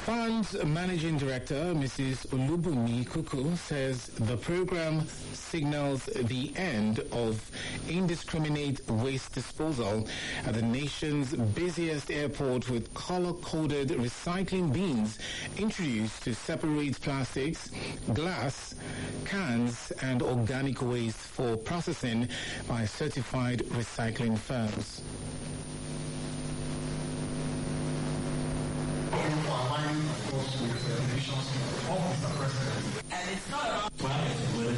Fund's Managing Director, Mrs. Olubunmi Kuku, says the program signals the end of indiscriminate waste disposal at the nation's busiest airport, with color-coded recycling bins introduced to separate plastics, glass, cans, and organic waste for processing by certified recycling firms. And it's not about